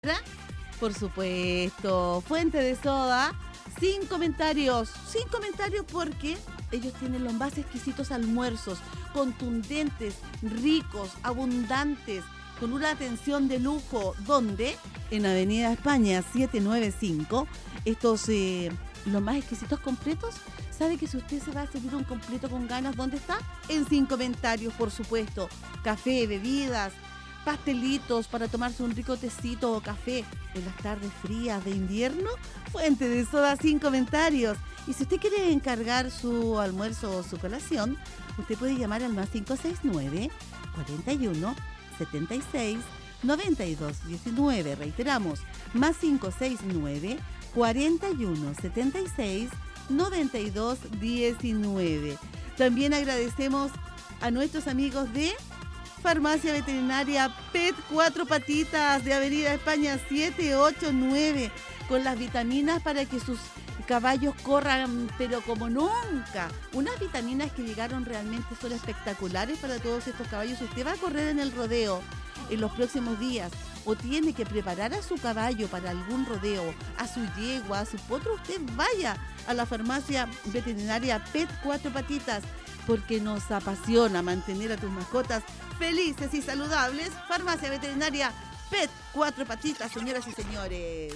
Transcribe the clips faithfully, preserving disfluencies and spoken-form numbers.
Por supuesto, Fuente de Soda, sin comentarios, sin comentarios porque ellos tienen los más exquisitos almuerzos, contundentes, ricos, abundantes, con una atención de lujo. ¿Dónde? En Avenida España setecientos noventa y cinco. Estos, eh, los más exquisitos completos. ¿Sabe que si usted se va a servir un completo con ganas, dónde está? En Sin Comentarios, por supuesto. Café, bebidas, pastelitos para tomarse un rico tecito o café en las tardes frías de invierno. Fuente de Soda, Sin Comentarios. Y si usted quiere encargar su almuerzo o su colación, usted puede llamar al más cinco seis nueve, cuarenta y uno, setenta y seis, noventa y dos diecinueve. Reiteramos, más cinco seis nueve, cuarenta y uno, setenta y seis, noventa y dos diecinueve. También agradecemos a nuestros amigos de Farmacia Veterinaria Pet Cuatro Patitas de Avenida España setecientos ochenta y nueve, con las vitaminas para que sus caballos corran, pero como nunca. Unas vitaminas que llegaron realmente son espectaculares para todos estos caballos. Si usted va a correr en el rodeo en los próximos días o tiene que preparar a su caballo para algún rodeo, a su yegua, a su potro, usted vaya a la Farmacia Veterinaria Pet Cuatro Patitas, porque nos apasiona mantener a tus mascotas felices y saludables. Farmacia Veterinaria Pet Cuatro Patitas, señoras y señores.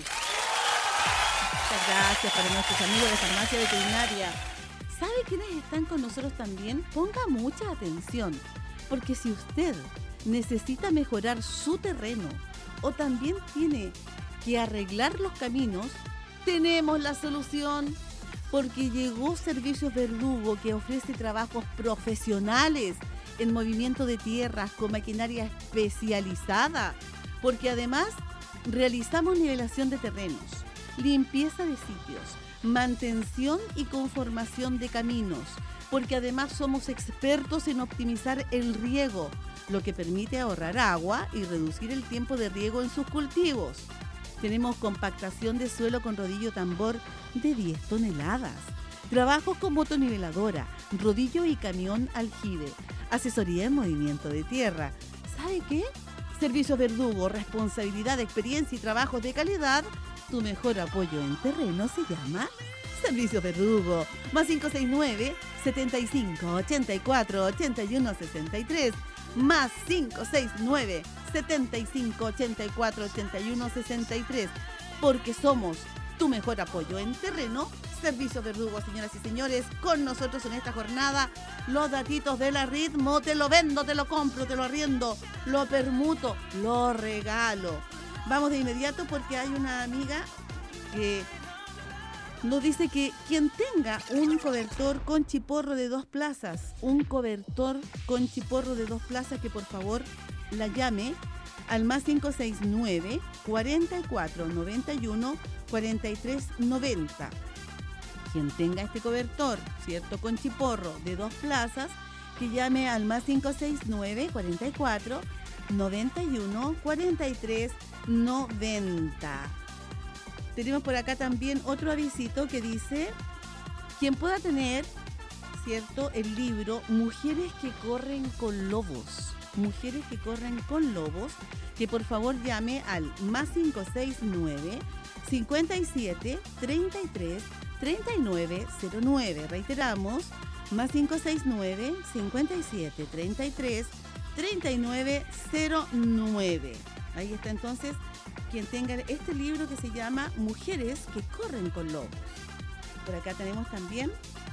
Muchas gracias para nuestros amigos de Farmacia Veterinaria. ¿Sabe quiénes están con nosotros también? Ponga mucha atención, porque si usted necesita mejorar su terreno o también tiene que arreglar los caminos, tenemos la solución, porque llegó Servicios Verdugo, que ofrece trabajos profesionales en movimiento de tierras con maquinaria especializada, porque además realizamos nivelación de terrenos, limpieza de sitios, mantención y conformación de caminos, porque además somos expertos en optimizar el riego, lo que permite ahorrar agua y reducir el tiempo de riego en sus cultivos. Tenemos compactación de suelo con rodillo tambor de diez toneladas. Trabajos con motoniveladora, rodillo y camión aljibe. Asesoría en movimiento de tierra. ¿Sabe qué? Servicios Verdugo, responsabilidad, experiencia y trabajos de calidad. Tu mejor apoyo en terreno se llama Servicios Verdugo. Más cinco seis nueve, setenta y cinco, ochenta y cuatro, ochenta y uno sesenta y tres. Más cinco seis nueve, setenta y cinco, ochenta y cuatro, ochenta y uno sesenta y tres. Porque somos tu mejor apoyo en terreno. Servicios Verdugo, señoras y señores, con nosotros en esta jornada. Los datitos de la ritmo, te lo vendo, te lo compro, te lo arriendo, lo permuto, lo regalo. Vamos de inmediato porque hay una amiga que nos dice que quien tenga un cobertor con chiporro de dos plazas, un cobertor con chiporro de dos plazas, que por favor la llame al más cinco seis nueve, cuarenta y cuatro, noventa y uno, cuarenta y tres noventa. Quien tenga este cobertor, ¿cierto?, con chiporro de dos plazas, que llame al más cinco seis nueve, cuarenta y cuatro, noventa y uno, cuarenta y tres noventa. Tenemos por acá también otro avisito que dice: quien pueda tener, ¿cierto?, el libro Mujeres que corren con lobos, Mujeres que corren con lobos, que por favor llame al más cinco seis nueve, cincuenta y siete, treinta y tres, treinta y nueve cero nueve. Reiteramos, más cinco seis nueve, cincuenta y siete, treinta y tres, treinta y nueve cero nueve. Ahí está entonces quien tenga este libro que se llama Mujeres que corren con lobos. Por acá tenemos también,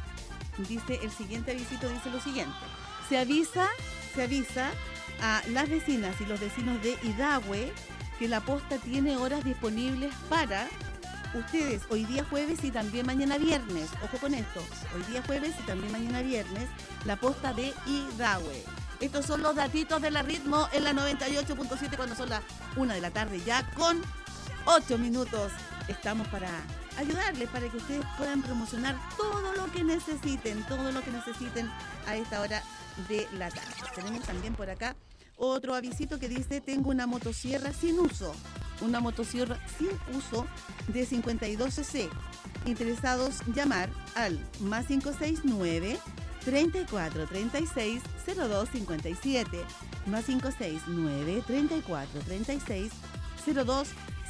dice el siguiente avisito, dice lo siguiente: se avisa, se avisa a las vecinas y los vecinos de Idahue que la posta tiene horas disponibles para ustedes hoy día jueves y también mañana viernes. Ojo con esto, hoy día jueves y también mañana viernes, la posta de Idahue. Estos son los datitos de la ritmo en la noventa y ocho punto siete cuando son las una de la tarde ya con ocho minutos. Estamos para ayudarles, para que ustedes puedan promocionar todo lo que necesiten, todo lo que necesiten a esta hora de la tarde. Tenemos también por acá otro avisito que dice: tengo una motosierra sin uso, una motosierra sin uso de cincuenta y dos cc. Interesados, llamar al más cinco seis nueve, treinta y cuatro, treinta y seis, cero dos cincuenta y siete, más cinco seis nueve, treinta y cuatro, treinta y seis, cero dos